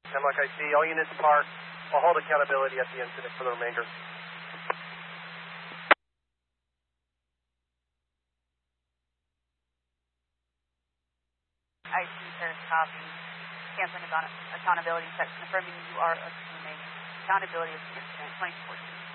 Hemlock, I see. All units park. I'll hold accountability at the incident for the remainder. I see, sir. Copy. Canceling accountability section. Affirming you are assuming accountability of the incident. 24.